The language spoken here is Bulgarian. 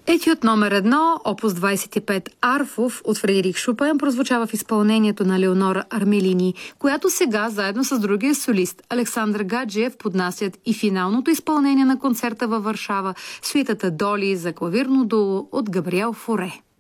Етюд номер 1, опус 25 Арфов от Фредерик Шопен прозвучава в изпълнението на Леонора Армелини, която сега заедно с другия солист Александър Гаджиев поднасят и финалното изпълнение на концерта във Варшава, сюитата Доли за клавирно дуо от Габриел Форе.